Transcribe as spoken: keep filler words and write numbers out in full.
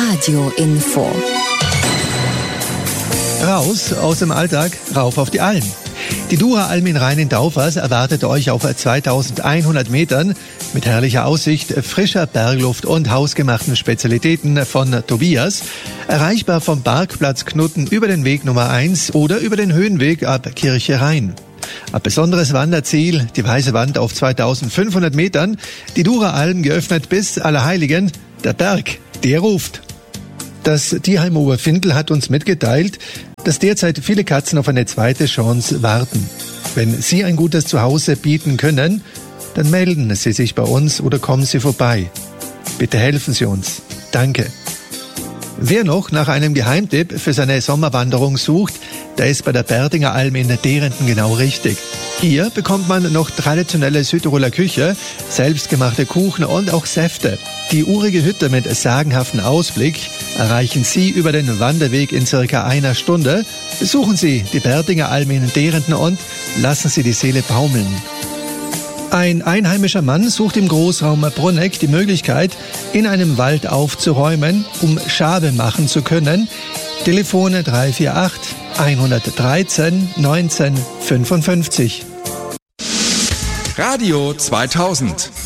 Radio-Info. Raus aus dem Alltag, rauf auf die Alm. Die Dura-Alm in Rhein-in-Taufers erwartet euch auf zweitausendeinhundert Metern mit herrlicher Aussicht, frischer Bergluft und hausgemachten Spezialitäten von Tobias. Erreichbar vom Parkplatz Knutten über den Weg Nummer eins oder über den Höhenweg ab Kirche Rhein. Ein besonderes Wanderziel, die Weiße Wand auf zweitausendfünfhundert Metern. Die Dura-Alm geöffnet bis Allerheiligen. Der Berg, der ruft. Das Tierheim Oberfindel hat uns mitgeteilt, dass derzeit viele Katzen auf eine zweite Chance warten. Wenn Sie ein gutes Zuhause bieten können, dann melden Sie sich bei uns oder kommen Sie vorbei. Bitte helfen Sie uns. Danke. Wer noch nach einem Geheimtipp für seine Sommerwanderung sucht, der ist bei der Berdinger Alm in Derenden genau richtig. Hier bekommt man noch traditionelle Südtiroler Küche, selbstgemachte Kuchen und auch Säfte. Die urige Hütte mit sagenhaftem Ausblick erreichen Sie über den Wanderweg in circa einer Stunde. Besuchen Sie die Berdinger Alm in Derenden und lassen Sie die Seele baumeln. Ein einheimischer Mann sucht im Großraum Brunegg die Möglichkeit, in einem Wald aufzuräumen, um Schabe machen zu können. Telefone drei vier acht, hundertdreizehn, neunzehn fünfundfünfzig. Radio zweitausend.